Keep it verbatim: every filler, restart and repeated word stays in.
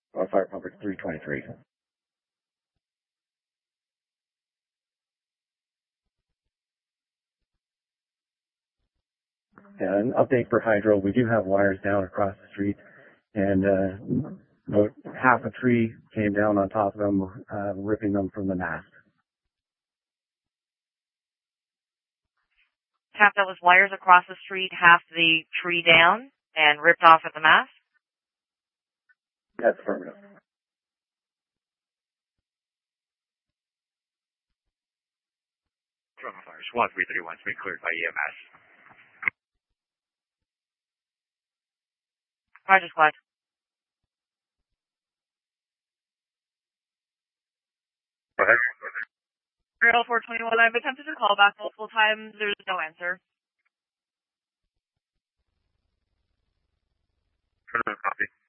or fire pumper three twenty-three. Yeah, an update for hydro. We do have wires down across the street, and uh, about half a tree came down on top of them, uh, ripping them from the mast. Tap, that was wires across the street, half the tree down, and ripped off at the mast? That's affirmative. Toronto Fires, one three three one, been cleared by E M S. Roger, squad. Go ahead. Girl four twenty-one, I've attempted to call back multiple times. There's no answer. Copy.